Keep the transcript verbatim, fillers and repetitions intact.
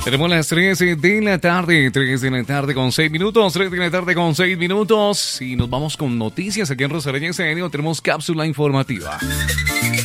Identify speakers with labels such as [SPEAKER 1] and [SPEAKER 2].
[SPEAKER 1] Tenemos las tres de la tarde, tres de la tarde con seis minutos, tres de la tarde con seis minutos y nos vamos con noticias aquí en Rosario Estéreo. Tenemos cápsula informativa.